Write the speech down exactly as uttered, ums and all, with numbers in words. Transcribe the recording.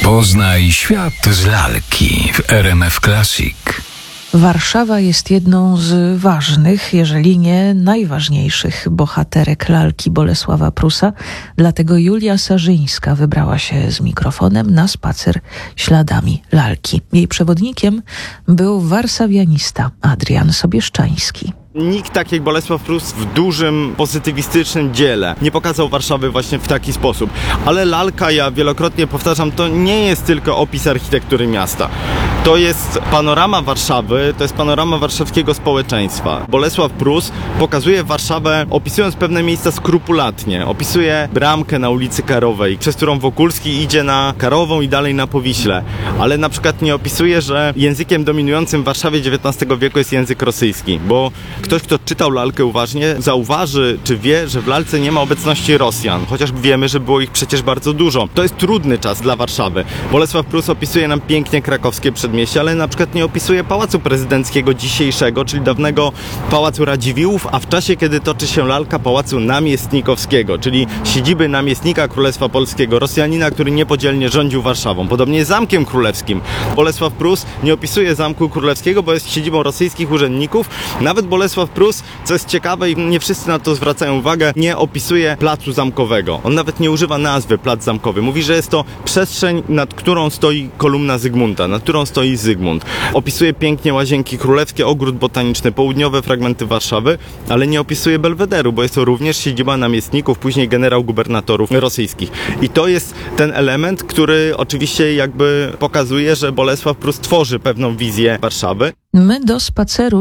Poznaj świat z lalki w R M F Classic. Warszawa jest jedną z ważnych, jeżeli nie najważniejszych bohaterek lalki Bolesława Prusa. Dlatego Julia Sarzyńska wybrała się z mikrofonem na spacer śladami lalki. Jej przewodnikiem był warszawianista Adrian Sobieszczański. Nikt tak jak Bolesław Prus w dużym, pozytywistycznym dziele nie pokazał Warszawy właśnie w taki sposób. Ale lalka, ja wielokrotnie powtarzam, to nie jest tylko opis architektury miasta. To jest panorama Warszawy, to jest panorama warszawskiego społeczeństwa. Bolesław Prus pokazuje Warszawę, opisując pewne miejsca skrupulatnie. Opisuje bramkę na ulicy Karowej, przez którą Wokulski idzie na Karową i dalej na Powiśle. Ale na przykład nie opisuje, że językiem dominującym w Warszawie dziewiętnastego wieku jest język rosyjski, bo ktoś, kto czytał lalkę uważnie, zauważy, czy wie, że w lalce nie ma obecności Rosjan, chociaż wiemy, że było ich przecież bardzo dużo. To jest trudny czas dla Warszawy. Bolesław Prus opisuje nam pięknie krakowskie przedmieście, ale na przykład nie opisuje Pałacu Prezydenckiego dzisiejszego, czyli dawnego Pałacu Radziwiłłów, a w czasie, kiedy toczy się lalka, Pałacu Namiestnikowskiego, czyli siedziby namiestnika Królestwa Polskiego, Rosjanina, który niepodzielnie rządził Warszawą. Podobnie jest Zamkiem Królewskim. Bolesław Prus nie opisuje Zamku Królewskiego, bo jest siedzibą rosyjskich urzędników. Nawet Bolesław Prus, co jest ciekawe i nie wszyscy na to zwracają uwagę, nie opisuje placu zamkowego. On nawet nie używa nazwy plac zamkowy. Mówi, że jest to przestrzeń, nad którą stoi kolumna Zygmunta, nad którą stoi Zygmunt. Opisuje pięknie Łazienki Królewskie, Ogród Botaniczny, południowe fragmenty Warszawy, ale nie opisuje Belwederu, bo jest to również siedziba namiestników, później generał-gubernatorów rosyjskich. I to jest ten element, który oczywiście jakby pokazuje, że Bolesław Prus tworzy pewną wizję Warszawy. My do spaceru